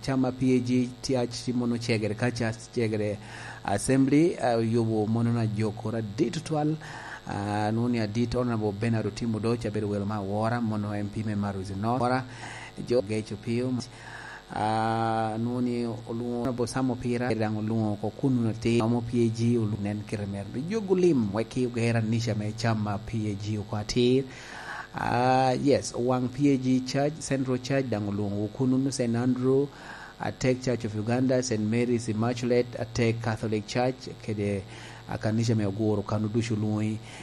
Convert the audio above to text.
chama PAG TH mono chegere kacha chegere assembly yobo mono na jokora ditwal nuni adit honorable Benard Otieno Odocha bedo wel ma wora mono MP me Maruzi no wora jo gecho pio nuni oluo bo samo pira dango luo ko kunu te mo PAG ulunen kremer jogulim weki gera nisha me chama PAG ko atir yes wang PAG Church Central Church dango luo kunu St Andrew Atek Church of Uganda, St Mary's Immaculate, Atek Catholic Church kede akanisha me ogoro kanudushu lui